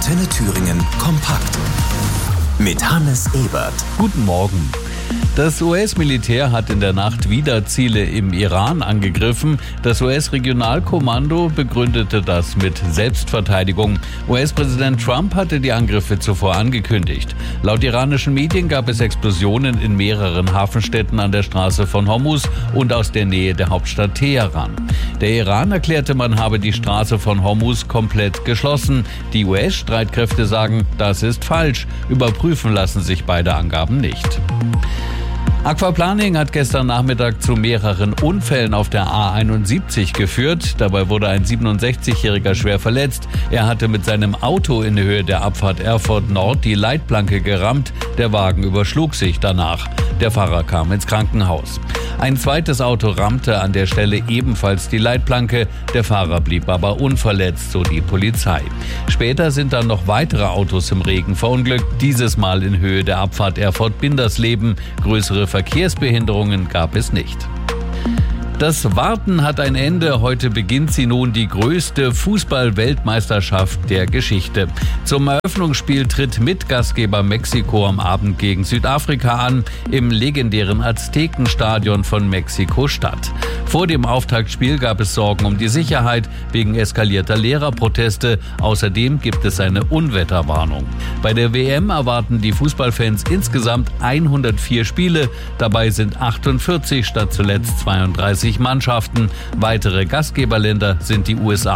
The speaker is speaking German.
Antenne Thüringen kompakt. Mit Hannes Ebert. Guten Morgen. Das US-Militär hat in der Nacht wieder Ziele im Iran angegriffen. Das US-Regionalkommando begründete das mit Selbstverteidigung. US-Präsident Trump hatte die Angriffe zuvor angekündigt. Laut iranischen Medien gab es Explosionen in mehreren Hafenstädten an der Straße von Hormuz und aus der Nähe der Hauptstadt Teheran. Der Iran erklärte, man habe die Straße von Hormuz komplett geschlossen. Die US-Streitkräfte sagen, das ist falsch. Überprüfen lassen sich beide Angaben nicht. Aquaplaning hat gestern Nachmittag zu mehreren Unfällen auf der A71 geführt. Dabei wurde ein 67-Jähriger schwer verletzt. Er hatte mit seinem Auto in Höhe der Abfahrt Erfurt Nord die Leitplanke gerammt. Der Wagen überschlug sich danach. Der Fahrer kam ins Krankenhaus. Ein zweites Auto rammte an der Stelle ebenfalls die Leitplanke. Der Fahrer blieb aber unverletzt, so die Polizei. Später sind dann noch weitere Autos im Regen verunglückt. Dieses Mal in Höhe der Abfahrt Erfurt-Bindersleben. Größere Verkehrsbehinderungen gab es nicht. Das Warten hat ein Ende. Heute beginnt sie nun, die größte Fußball-Weltmeisterschaft der Geschichte. Zum Eröffnungsspiel tritt Mitgastgeber Mexiko am Abend gegen Südafrika an, im legendären Aztekenstadion von Mexiko-Stadt. Vor dem Auftaktspiel gab es Sorgen um die Sicherheit wegen eskalierter Lehrerproteste. Außerdem gibt es eine Unwetterwarnung. Bei der WM erwarten die Fußballfans insgesamt 104 Spiele. Dabei sind 48 statt zuletzt 32 Mannschaften. Weitere Gastgeberländer sind die USA